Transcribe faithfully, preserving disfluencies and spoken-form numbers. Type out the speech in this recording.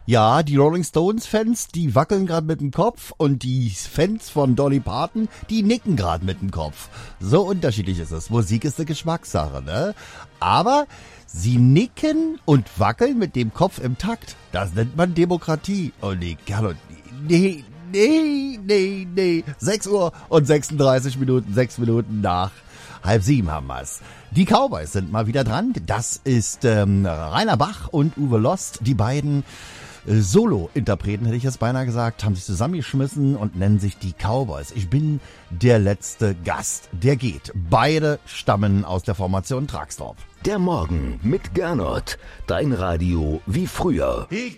Ja, die Rolling Stones-Fans, die wackeln gerade mit dem Kopf und die Fans von Dolly Parton, die nicken gerade mit dem Kopf. So unterschiedlich ist es. Musik ist eine Geschmackssache, ne? Aber sie nicken und wackeln mit dem Kopf im Takt. Das nennt man Demokratie. Oh nee, Carlo, nee, nee, nee, nee. sechs Uhr und sechsunddreißig Minuten, sechs Minuten nach halb sieben haben wir's. Die Cowboys sind mal wieder dran. Das ist ähm, Rainer Bach und Uwe Lost, die beiden Solo-Interpreten, hätte ich jetzt beinahe gesagt, haben sich zusammengeschmissen und nennen sich die Cowboys. Ich bin der letzte Gast, der geht. Beide stammen aus der Formation Traxtorp. Der Morgen mit Gernot, dein Radio wie früher. Ich